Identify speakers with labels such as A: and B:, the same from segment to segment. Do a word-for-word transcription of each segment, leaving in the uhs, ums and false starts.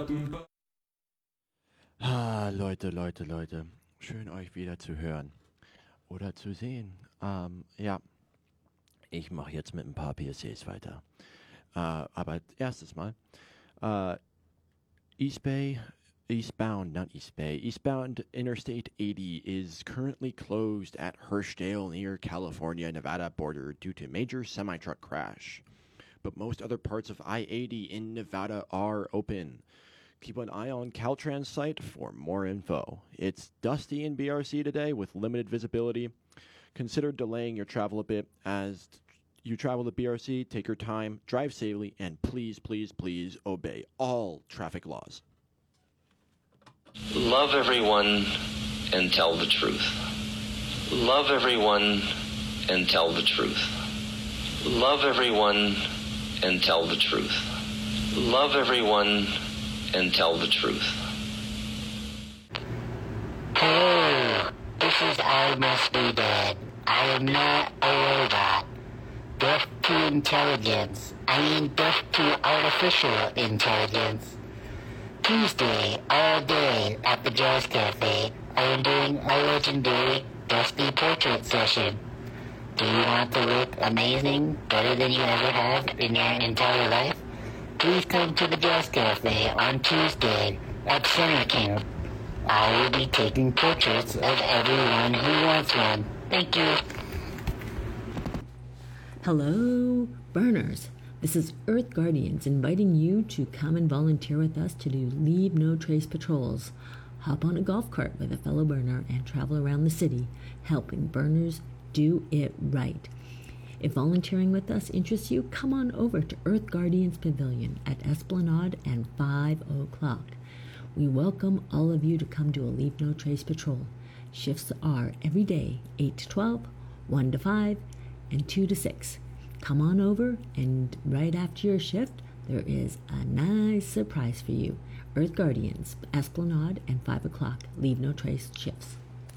A: Ah, Leute, Leute, Leute. Schön euch wieder zu hören oder zu sehen. Ähm, ja, ich mache jetzt mit ein paar P S Cs weiter. Äh, aber erstes Mal. Äh, East Bay, eastbound, not East Bay, eastbound Interstate eighty is currently closed at Hirschdale near California-Nevada border due to major semi-truck crash. But most other parts of I eighty in Nevada are open. Keep an eye on Caltrans site for more info. It's dusty in B R C today with limited visibility. Consider delaying your travel a bit as you travel to B R C. Take your time, drive safely, and please, please, please obey all traffic laws.
B: Love everyone and tell the truth. Love everyone and tell the truth. Love everyone and tell the truth. Love everyone and tell the truth.
C: Hello, this is I Must Be Dead. I am not a robot. Deaf to intelligence. I mean deaf to artificial intelligence. Tuesday, all day, at the Jazz Cafe, I am doing a legendary Dusty Portrait session. Do you want to look amazing, better than you ever have in your entire life? Please come to the Jazz Cafe on Tuesday at Center Camp. I will be taking portraits of everyone who wants one. Thank you.
D: Hello, burners. This is Earth Guardians inviting you to come and volunteer with us to do Leave No Trace patrols. Hop on a golf cart with a fellow burner and travel around the city, helping burners do it right. If volunteering with us interests you, come on over to Earth Guardians Pavilion at Esplanade and five o'clock. We welcome all of you to come to a Leave No Trace patrol. Shifts are every day, eight to twelve, one to five, and two to six. Come on over, and right after your shift, there is a nice surprise for you. Earth Guardians, Esplanade, and five o'clock. Leave No Trace shifts.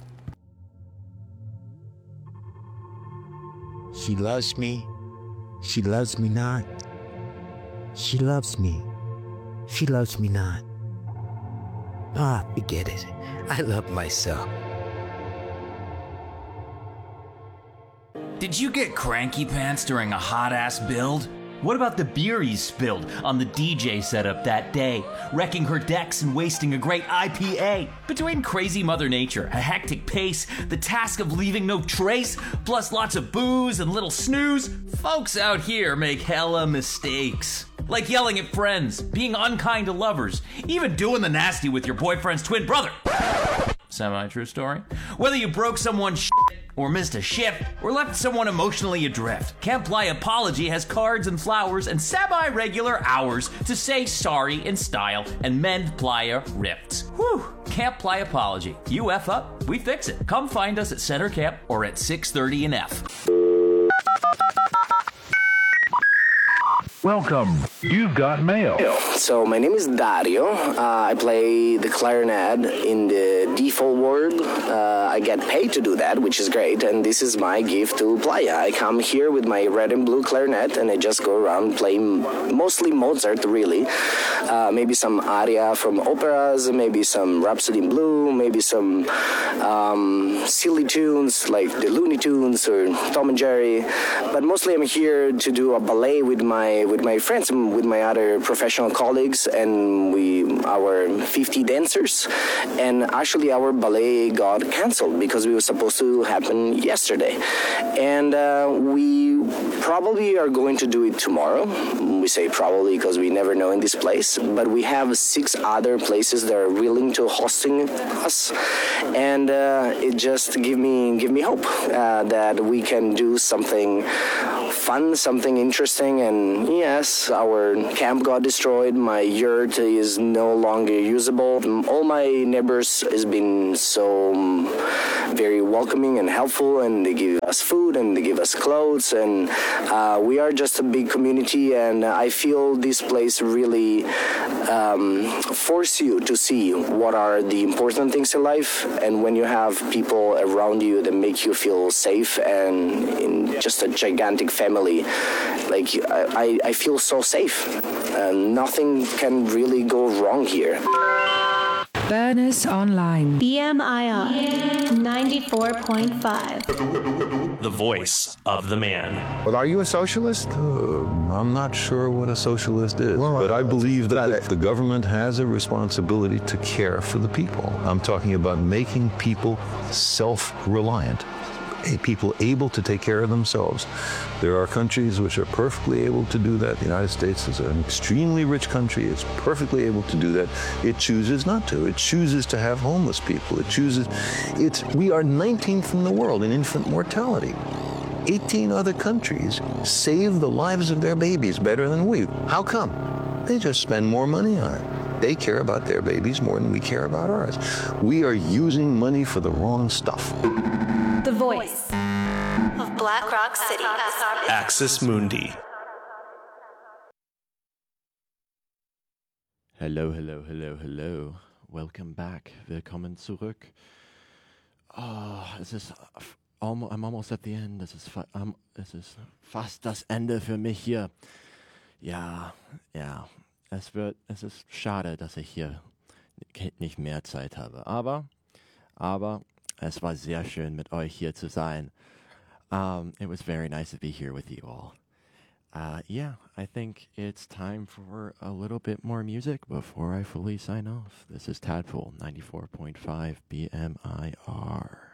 E: She loves me. She loves me not. She loves me. She loves me not. Ah, forget it. I love myself.
F: Did you get cranky pants during a hot-ass build? What about the beer you spilled on the D J setup that day, wrecking her decks and wasting a great I P A? Between crazy Mother Nature, a hectic pace, the task of leaving no trace, plus lots of booze and little snooze, folks out here make hella mistakes. Like yelling at friends, being unkind to lovers, even doing the nasty with your boyfriend's twin brother. Semi-true story. Whether you broke someone's shit, or missed a shift, or left someone emotionally adrift, Camp Playa Apology has cards and flowers and semi-regular hours to say sorry in style and mend playa rifts. Whew! Camp Playa Apology. You F up, we fix it. Come find us at Center Camp or at six thirty in F.
G: Welcome. You've got mail.
H: So my name is Dario. Uh, I play the clarinet in the default world. Uh, I get paid to do that, which is great. And this is my gift to Playa. I come here with my red and blue clarinet, and I just go around playing mostly Mozart, really. Uh, maybe some aria from operas, maybe some Rhapsody in Blue, maybe some um, silly tunes like the Looney Tunes or Tom and Jerry. But mostly I'm here to do a ballet with my with my friends and with my other professional colleagues, and we our fifty dancers. And actually our ballet got canceled because it was supposed to happen yesterday, and uh, we probably are going to do it tomorrow. We say probably because we never know in this place, but we have six other places that are willing to hosting us, and uh, it just give me give me hope uh, that we can do something fun, something interesting. And yes, our camp got destroyed. My yurt is no longer usable. All my neighbors has been so um, very welcoming and helpful, and they give us food and they give us clothes, and uh, we are just a big community. And I feel this place really um, force you to see what are the important things in life, and when you have people around you that make you feel safe and in just a gigantic family family. Like, I, I feel so safe. Uh, nothing can really go wrong here.
I: Burners Online.
J: B M I R ninety-four point five.
K: The voice of the man.
L: Well, are you a socialist?
M: Uh, I'm not sure what a socialist is, well, but I believe that the government has a responsibility to care for the people. I'm talking about making people self-reliant. People able to take care of themselves. There are countries which are perfectly able to do that. The United States is an extremely rich country. It's perfectly able to do that. It chooses not to. It chooses to have homeless people. It chooses, it's, we are nineteenth in the world in infant mortality. eighteen other countries save the lives of their babies better than we. How come? They just spend more money on it. They care about their babies more than we care about ours. We are using money for the wrong stuff.
J: The voice of Black Rock City.
K: Axis Mundi.
A: Hello, hello, hello, hello. Welcome back. Willkommen zurück. Oh, es ist, I'm almost at the end. Es ist, um, es ist fast das Ende für mich hier. Ja, ja. Es wird, es ist schade, dass ich hier nicht mehr Zeit habe. Aber, aber, es war sehr schön, mit euch hier zu sein. Um, it was very nice to be here with you all. Uh, yeah, I think it's time for a little bit more music before I fully sign off. This is Tadpole, ninety-four point five B M I R.